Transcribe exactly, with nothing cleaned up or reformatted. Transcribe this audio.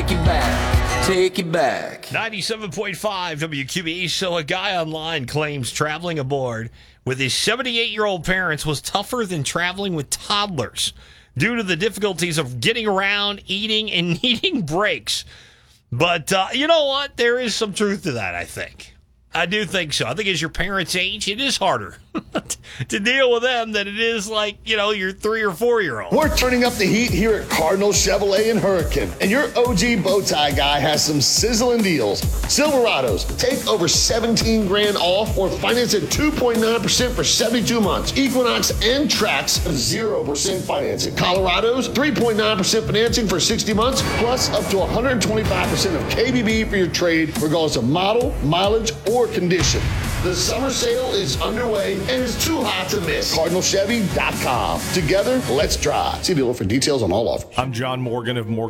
take it back, take it back. ninety-seven point five W Q B E. So a guy online claims traveling aboard with his seventy-eight-year-old parents was tougher than traveling with toddlers due to the difficulties of getting around, eating, and needing breaks. But uh, you know what? There is some truth to that, I think. I do think so. I think as your parents age, it is harder to deal with them than it is like, you know, your three or four year old. We're turning up the heat here at Cardinal Chevrolet and Hurricane. And your O G bow tie guy has some sizzling deals. Silverados, take over seventeen grand off or finance at two point nine percent for seventy-two months. Equinox and Trax, zero percent financing. Colorados, three point nine percent financing for sixty months, plus up to one hundred twenty-five percent of K B B for your trade, regardless of model, mileage, or condition. The summer sale is underway and is too hot to miss. Cardinal Chevy dot com. Together, let's drive. See dealer for details on all offers. I'm John Morgan of Morgan.